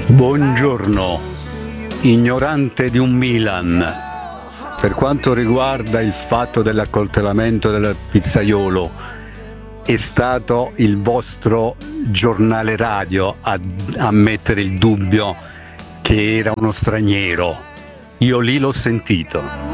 Buongiorno, ignorante di un Milan. Per quanto riguarda il fatto dell'accoltellamento del pizzaiolo, è stato il vostro giornale radio a mettere il dubbio che era uno straniero. Io lì l'ho sentito.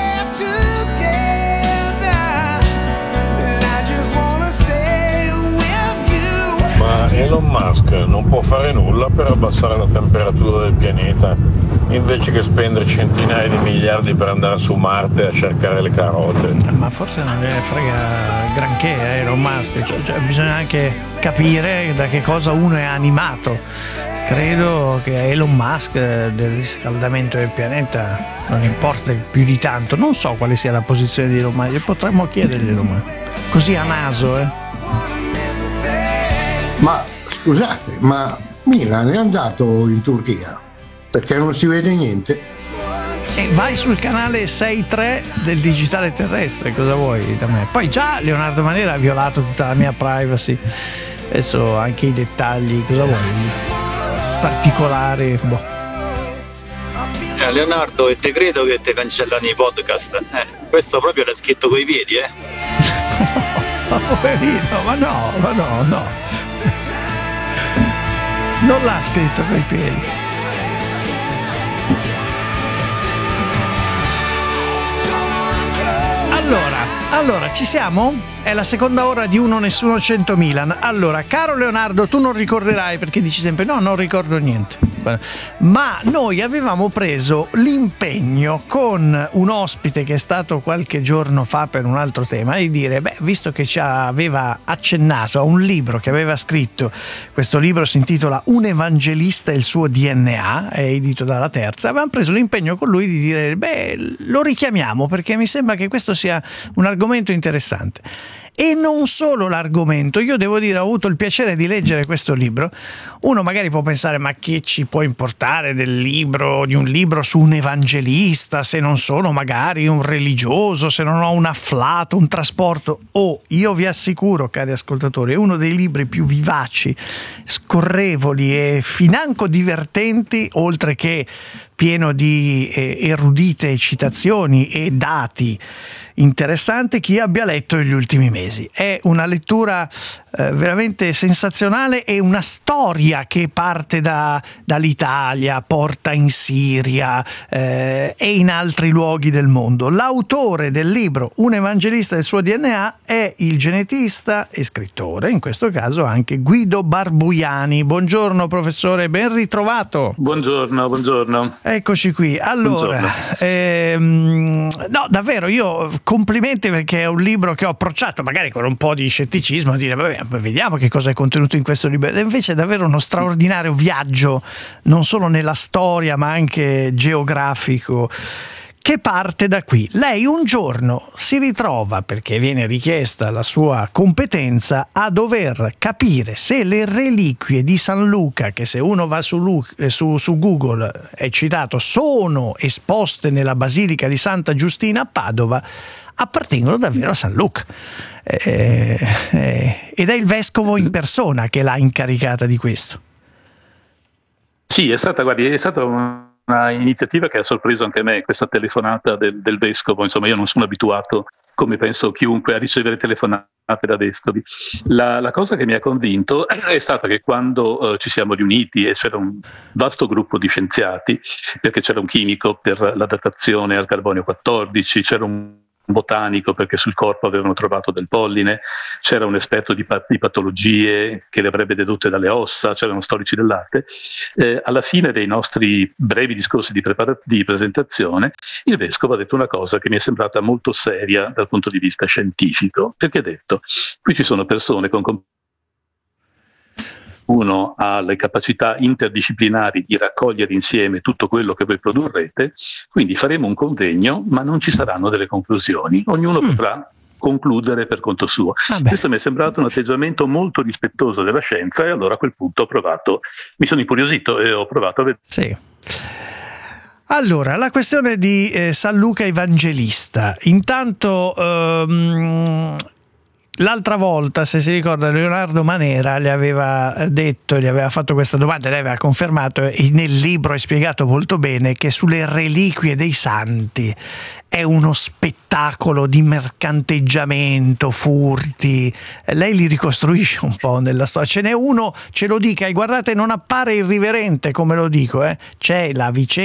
Ma Elon Musk non può fare nulla per abbassare la temperatura del pianeta, invece che spendere centinaia di miliardi per andare su Marte a cercare le carote. Ma forse non gliene frega granché Elon Musk, cioè, bisogna anche capire da che cosa uno è animato. Credo che a Elon Musk del riscaldamento del pianeta non importa più di tanto. Non so quale sia la posizione di Elon Musk, potremmo chiederglielo, ma così a naso, Ma scusate, ma Milan è andato in Turchia? Perché non si vede niente? E vai sul canale 6.3 del digitale terrestre, cosa vuoi da me? Poi già Leonardo Manera ha violato tutta la mia privacy, adesso anche i dettagli, cosa vuoi? Particolari, boh. Leonardo, e te credo che te cancellano i podcast. Questo proprio l'ha scritto coi piedi, Ma poverino, ma no. Non l'ha scritto coi piedi. Allora, ci siamo? È la seconda ora di Uno Nessuno 100 Milan. Allora, caro Leonardo, tu non ricorderai perché dici sempre no, non ricordo niente. Ma noi avevamo preso l'impegno con un ospite che è stato qualche giorno fa per un altro tema di dire, visto che ci aveva accennato a un libro che aveva scritto, questo libro si intitola Un evangelista e il suo DNA, è edito dalla Terza, avevamo preso l'impegno con lui di dire, lo richiamiamo perché mi sembra che questo sia un argomento interessante. E non solo l'argomento, io devo dire, ho avuto il piacere di leggere questo libro. Uno magari può pensare, ma che ci può importare di un libro su un evangelista, se non sono magari un religioso, se non ho un afflato, un trasporto. Io vi assicuro, cari ascoltatori, è uno dei libri più vivaci, scorrevoli e financo divertenti, oltre che pieno di erudite citazioni e dati interessante, chi abbia letto negli ultimi mesi. È una lettura veramente sensazionale e una storia che parte dall'Italia, porta in Siria e in altri luoghi del mondo. L'autore del libro Un evangelista e il suo DNA è il genetista e scrittore, in questo caso anche Guido Barbuiani. Buongiorno professore, ben ritrovato. Buongiorno. Eccoci qui. Allora, no, davvero, io complimenti, perché è un libro che ho approcciato magari con un po' di scetticismo, a dire vediamo che cosa è contenuto in questo libro, e invece è davvero uno straordinario viaggio, non solo nella storia ma anche geografico, che parte da qui. Lei un giorno si ritrova, perché viene richiesta la sua competenza, a dover capire se le reliquie di San Luca, che se uno va su Google è citato, sono esposte nella Basilica di Santa Giustina a Padova, appartengono davvero a San Luca. Ed è il vescovo in persona che l'ha incaricata di questo. Sì, è stata una iniziativa che ha sorpreso anche me, questa telefonata del vescovo. Insomma, io non sono abituato, come penso chiunque, a ricevere telefonate da vescovi. La cosa che mi ha convinto è stata che quando ci siamo riuniti e c'era un vasto gruppo di scienziati, perché c'era un chimico per la datazione al carbonio 14, c'era un botanico perché sul corpo avevano trovato del polline, c'era un esperto di patologie che le avrebbe dedotte dalle ossa, c'erano storici dell'arte. Alla fine dei nostri brevi discorsi di presentazione, il vescovo ha detto una cosa che mi è sembrata molto seria dal punto di vista scientifico, perché ha detto: qui ci sono persone con uno ha le capacità interdisciplinari di raccogliere insieme tutto quello che voi produrrete, quindi faremo un convegno, ma non ci saranno delle conclusioni, ognuno potrà concludere per conto suo. Questo mi è sembrato un atteggiamento molto rispettoso della scienza, e allora a quel punto mi sono incuriosito e ho provato a vedere. Sì. Allora, la questione di San Luca Evangelista. Intanto L'altra volta, se si ricorda, Leonardo Manera gli aveva detto, gli aveva fatto questa domanda, lei aveva confermato, e nel libro è spiegato molto bene, che sulle reliquie dei santi è uno spettacolo di mercanteggiamento, furti. Lei li ricostruisce un po' nella storia. Ce n'è uno, ce lo dica, e guardate, non appare irriverente come lo dico, c'è la vicenda